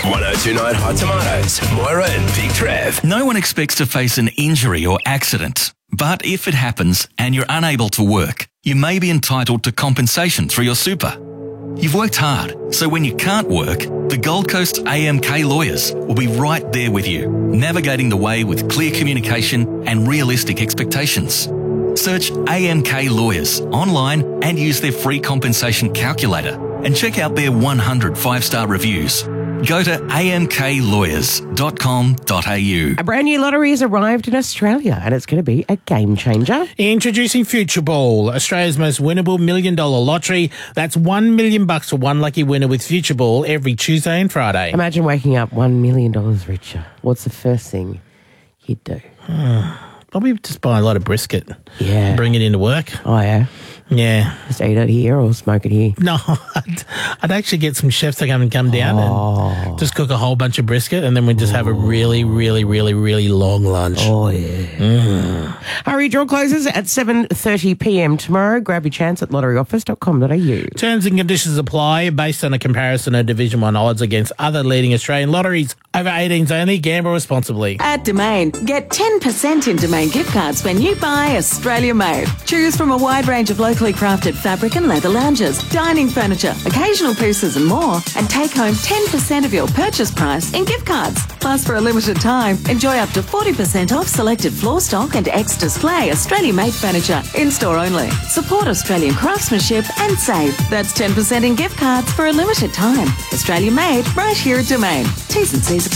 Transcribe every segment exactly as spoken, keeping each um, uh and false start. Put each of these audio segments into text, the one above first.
one oh two point nine Hot Tomatoes, Moira and Big Trev. No one expects to face an injury or accident, but if it happens and you're unable to work, you may be entitled to compensation through your super. You've worked hard, so when you can't work, the Gold Coast A M K lawyers will be right there with you, navigating the way with clear communication and realistic expectations. Search A M K Lawyers online and use their free compensation calculator and check out their one hundred five-star reviews. Go to a m k lawyers dot com dot a u. A brand new lottery has arrived in Australia and it's going to be a game changer. Introducing Future Ball, Australia's most winnable million dollar lottery. That's one million bucks for one lucky winner with Future Ball every Tuesday and Friday. Imagine waking up one million dollars richer. What's the first thing you'd do? Probably just buy a lot of brisket. Yeah. Bring it into work. Oh, yeah? Yeah. Just eat it here or smoke it here? No, I'd, I'd actually get some chefs to come and come down Oh. and just cook a whole bunch of brisket and then we just have a really, really, really, really long lunch. Oh, yeah. Hurry, draw closes at seven thirty p m tomorrow. Grab your chance at lottery office dot com dot a u. Terms and conditions apply based on a comparison of Division one odds against other leading Australian lotteries. Over eighteens only. Gamble responsibly. At Domain, get ten percent in Domain gift cards when you buy Australia Made. Choose from a wide range of locally crafted fabric and leather lounges, dining furniture, occasional pieces and more, and take home ten percent of your purchase price in gift cards. Plus, for a limited time, enjoy up to forty percent off selected floor stock and ex-display Australia Made furniture in-store only. Support Australian craftsmanship and save. That's ten percent in gift cards for a limited time. Australia Made, right here at Domain. T's and C's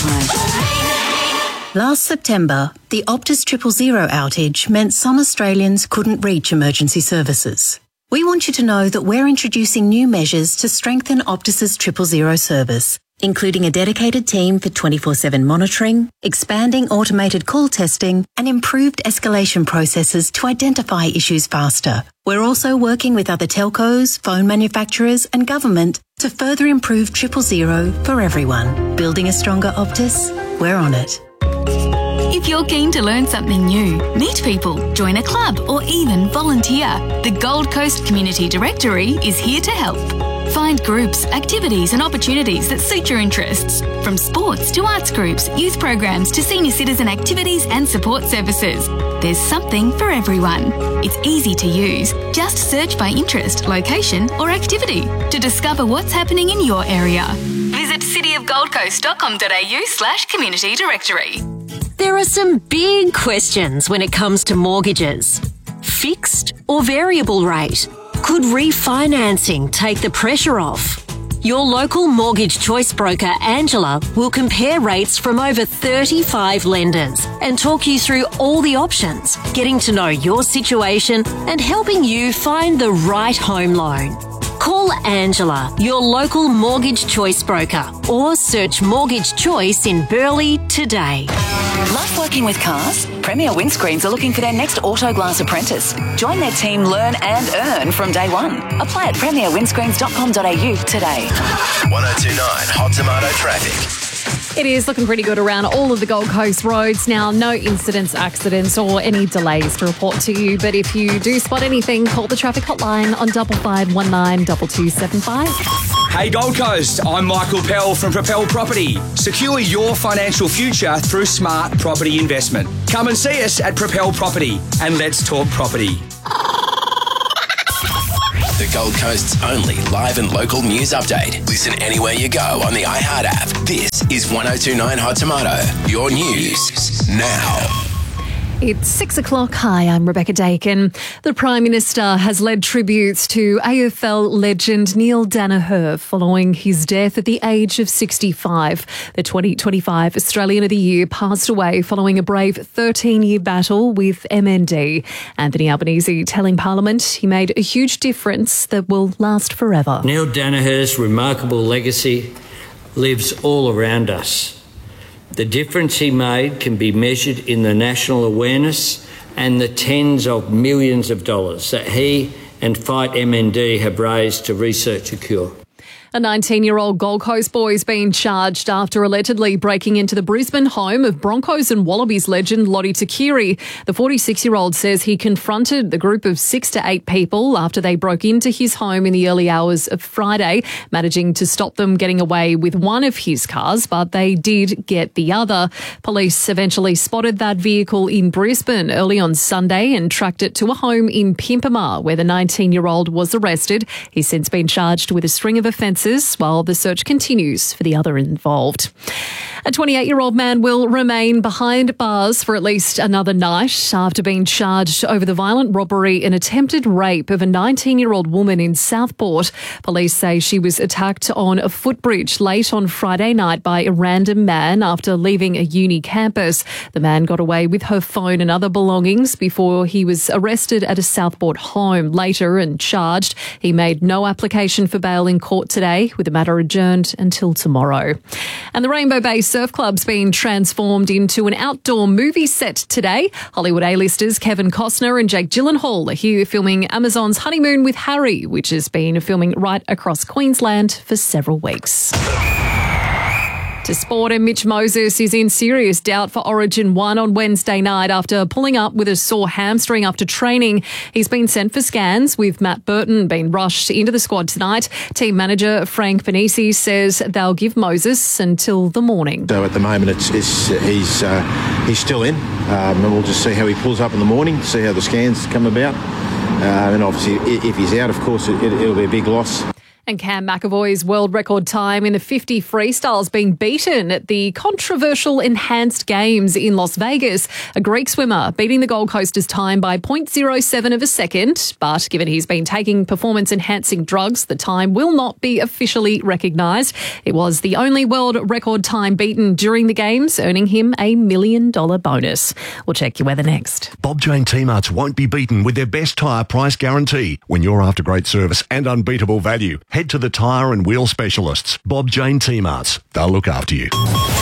apply. Last September, the Optus Triple Zero outage meant some Australians couldn't reach emergency services. We want you to know that we're introducing new measures to strengthen Optus's Triple Zero service, including a dedicated team for twenty-four seven monitoring, expanding automated call testing, and improved escalation processes to identify issues faster. We're also working with other telcos, phone manufacturers, and government to further improve Triple Zero for everyone. Building a stronger Optus? We're on it. If you're keen to learn something new, meet people, join a club, or even volunteer, the Gold Coast Community Directory is here to help. Find groups, activities and opportunities that suit your interests. From sports to arts groups, youth programs to senior citizen activities and support services. There's something for everyone. It's easy to use. Just search by interest, location or activity to discover what's happening in your area. Visit city of gold coast dot com dot a u slash community directory. There are some big questions when it comes to mortgages. Fixed or variable rate? Could refinancing take the pressure off? Your local mortgage choice broker, Angela, will compare rates from over thirty-five lenders and talk you through all the options, getting to know your situation and helping you find the right home loan. Call Angela, your local mortgage choice broker, or search Mortgage Choice in Burleigh today. Love working with cars? Premier Windscreens are looking for their next auto glass apprentice. Join their team, learn and earn from day one. Apply at premier windscreens dot com dot a u today. one oh two point nine Hot Tomato Traffic. It is looking pretty good around all of the Gold Coast roads. Now, no incidents, accidents or any delays to report to you. But if you do spot anything, call the traffic hotline on double five one nine two two seven five. Hey Gold Coast, I'm Michael Pell from Propel Property. Secure your financial future through smart property investment. Come and see us at Propel Property and let's talk property. The Gold Coast's only live and local news update. Listen anywhere you go on the iHeart app. This is one oh two point nine Hot Tomato. Your news now. It's six o'clock. Hi, I'm Rebecca Dakin. The Prime Minister has led tributes to A F L legend Neil Daniher following his death at the age of sixty-five. The twenty twenty-five Australian of the Year passed away following a brave thirteen-year battle with M N D. Anthony Albanese telling Parliament he made a huge difference that will last forever. Neil Daniher's remarkable legacy lives all around us. The difference he made can be measured in the national awareness and the tens of millions of dollars that he and Fight M N D have raised to research a cure. A nineteen-year-old Gold Coast boy is being charged after allegedly breaking into the Brisbane home of Broncos and Wallabies legend Lottie Takiri. The forty-six-year-old says he confronted the group of six to eight people after they broke into his home in the early hours of Friday, managing to stop them getting away with one of his cars, but they did get the other. Police eventually spotted that vehicle in Brisbane early on Sunday and tracked it to a home in Pimpama, where the nineteen-year-old was arrested. He's since been charged with a string of offences while the search continues for the other involved. A twenty-eight-year-old man will remain behind bars for at least another night after being charged over the violent robbery and attempted rape of a nineteen-year-old woman in Southport. Police say she was attacked on a footbridge late on Friday night by a random man after leaving a uni campus. The man got away with her phone and other belongings before he was arrested at a Southport home later and charged. He made no application for bail in court today, with the matter adjourned until tomorrow. And the Rainbow Bay Surf Club's been transformed into an outdoor movie set today. Hollywood A-listers Kevin Costner and Jake Gyllenhaal are here filming Amazon's Honeymoon with Harry, which has been filming right across Queensland for several weeks. To sport, and Mitch Moses is in serious doubt for Origin one on Wednesday night after pulling up with a sore hamstring after training. He's been sent for scans, with Matt Burton being rushed into the squad tonight. Team manager Frank Panisi says they'll give Moses until the morning. So at the moment it's, it's he's uh, he's still in, um, and we'll just see how he pulls up in the morning, see how the scans come about, uh, and obviously if he's out, of course it, it'll be a big loss. And Cam McAvoy's world record time in the fifty freestyles being beaten at the controversial Enhanced Games in Las Vegas. A Greek swimmer beating the Gold Coasters' time by zero point zero seven of a second. But given he's been taking performance-enhancing drugs, the time will not be officially recognised. It was the only world record time beaten during the Games, earning him a million dollar bonus. We'll check your weather next. Bob Jane T-Marts won't be beaten with their best tyre price guarantee. When you're after great service and unbeatable value, head to the tyre and wheel specialists. Bob Jane T-Marts. They'll look after you.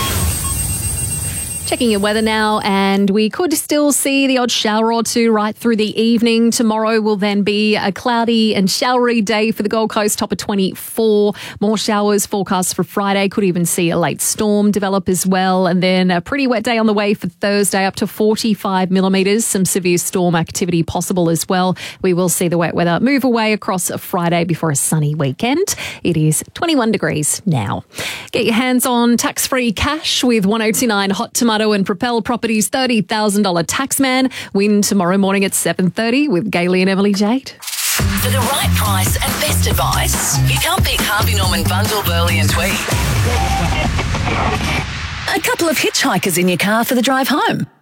Checking your weather now, and we could still see the odd shower or two right through the evening. Tomorrow will then be a cloudy and showery day for the Gold Coast, top of twenty-four. More showers forecast for Friday. Could even see a late storm develop as well. And then a pretty wet day on the way for Thursday, up to forty-five millimetres. Some severe storm activity possible as well. We will see the wet weather move away across Friday before a sunny weekend. It is twenty-one degrees now. Get your hands on tax-free cash with one oh two nine Hot Tomato and Propel Properties thirty thousand dollars Taxman. Win tomorrow morning at seven thirty with Gailey and Emily Jade. For the right price and best advice, you can't beat Harvey Norman Bundle, Burley and Tweed. A couple of hitchhikers in your car for the drive home.